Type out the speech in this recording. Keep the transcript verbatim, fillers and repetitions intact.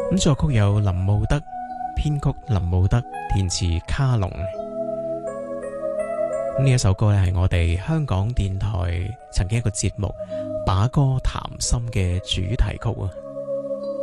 咁作曲有林慕德，編曲林慕德，填詞卡龍。呢一首歌咧係我哋香港電台曾經一個節目把歌談心嘅主題曲啊。